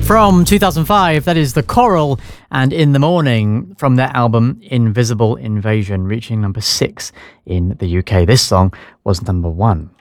From 2005, that is The Coral and In the Morning from their album Invisible Invasion, reaching number 6 in the UK. This song was number 1.